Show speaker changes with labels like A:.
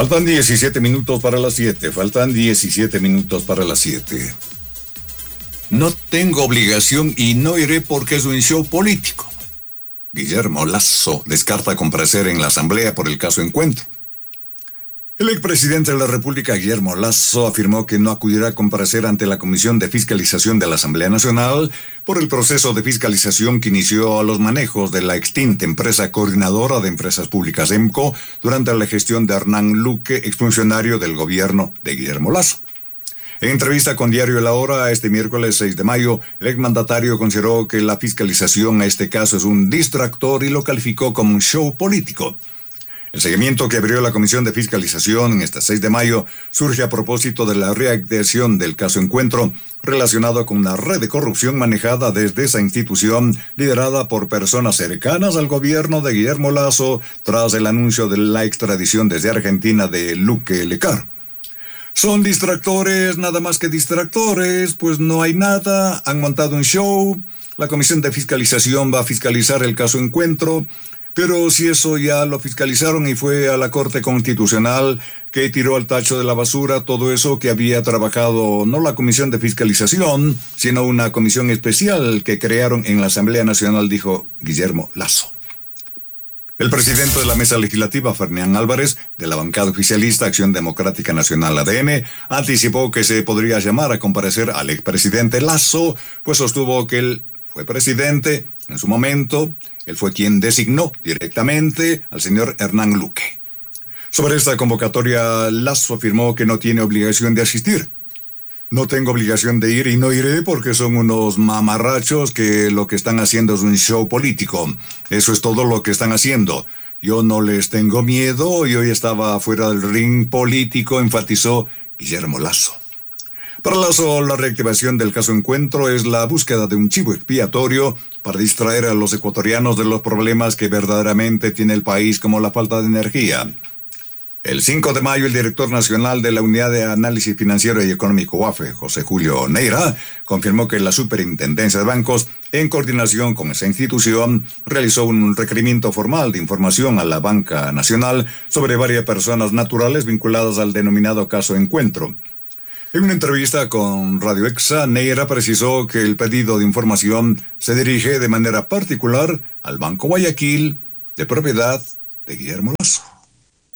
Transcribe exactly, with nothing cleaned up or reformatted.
A: Faltan diecisiete minutos para las siete. Faltan diecisiete minutos para las siete. No tengo obligación y no iré porque es un show político. Guillermo Lasso descarta comparecer en la Asamblea por el caso Encuentro. El expresidente de la República, Guillermo Lasso, afirmó que no acudirá a comparecer ante la Comisión de Fiscalización de la Asamblea Nacional por el proceso de fiscalización que inició a los manejos de la extinta empresa coordinadora de empresas públicas EMCO durante la gestión de Hernán Luque, exfuncionario del gobierno de Guillermo Lasso. En entrevista con Diario La Hora, este miércoles seis de mayo, el exmandatario consideró que la fiscalización a este caso es un distractor y lo calificó como un show político. El seguimiento que abrió la Comisión de Fiscalización en este seis de mayo surge a propósito de la reactivación del caso Encuentro relacionado con una red de corrupción manejada desde esa institución liderada por personas cercanas al gobierno de Guillermo Lasso tras el anuncio de la extradición desde Argentina de Luque Lecar. Son distractores, nada más que distractores, pues no hay nada, han montado un show, la Comisión de Fiscalización va a fiscalizar el caso Encuentro. Pero si eso ya lo fiscalizaron y fue a la Corte Constitucional que tiró al tacho de la basura todo eso que había trabajado no la Comisión de Fiscalización, sino una comisión especial que crearon en la Asamblea Nacional, dijo Guillermo Lasso. El presidente de la Mesa Legislativa, Fernán Álvarez, de la bancada oficialista Acción Democrática Nacional A D N, anticipó que se podría llamar a comparecer al expresidente Lasso, pues sostuvo que él fue presidente en su momento. Él fue quien designó directamente al señor Hernán Luque. Sobre esta convocatoria, Lasso afirmó que no tiene obligación de asistir. No tengo obligación de ir y no iré porque son unos mamarrachos que lo que están haciendo es un show político. Eso es todo lo que están haciendo. Yo no les tengo miedo y hoy estaba fuera del ring político, enfatizó Guillermo Lasso. Para Lasso, la reactivación del caso Encuentro es la búsqueda de un chivo expiatorio para distraer a los ecuatorianos de los problemas que verdaderamente tiene el país, como la falta de energía. El cinco de mayo, el director nacional de la Unidad de Análisis Financiero y Económico U A F E, José Julio Neira, confirmó que la Superintendencia de Bancos, en coordinación con esa institución, realizó un requerimiento formal de información a la Banca Nacional sobre varias personas naturales vinculadas al denominado caso Encuentro. En una entrevista con Radio Exa, Neira precisó que el pedido de información se dirige de manera particular al Banco Guayaquil, de propiedad de Guillermo Lasso.